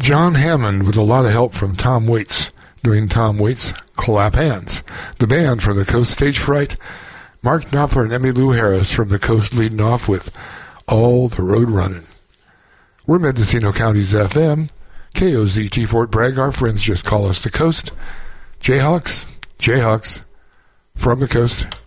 John Hammond with a lot of help from Tom Waits, doing Tom Waits' Clap Hands. The band from the Coast, Stage Fright, Mark Knopfler and Emmylou Harris from the Coast leading off with All the Road Running. We're Mendocino County's FM, KOZT Fort Bragg. Our friends just call us the Coast. Jayhawks from the Coast.